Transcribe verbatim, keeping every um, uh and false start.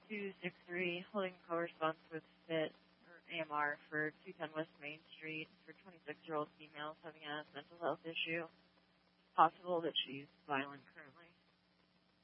two six three, holding correspondence with FIT, or A M R, for two ten West Main Street for twenty-six-year-old female having a mental health issue. It's possible that she's violent currently.